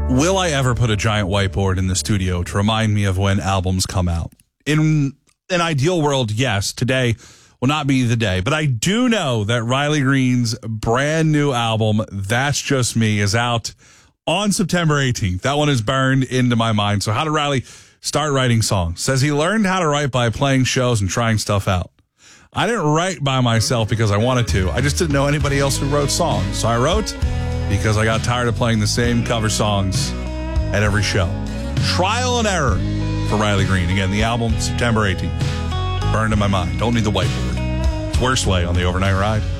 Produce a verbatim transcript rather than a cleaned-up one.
Will I ever put a giant whiteboard in the studio to remind me of when albums come out? In an ideal world, yes. Today will not be the day. But I do know that Riley Green's brand new album, That's Just Me, is out on September eighteenth. That one is burned into my mind. So how did Riley start writing songs? Says he learned how to write by playing shows and trying stuff out. I didn't write by myself because I wanted to. I just didn't know anybody else who wrote songs. So I wrote because I got tired of playing the same cover songs at every show. Trial and error for Riley Green. Again, the album, September eighteenth. Burned in my mind. Don't need the whiteboard. It's Worst Way on the Overnight Ride.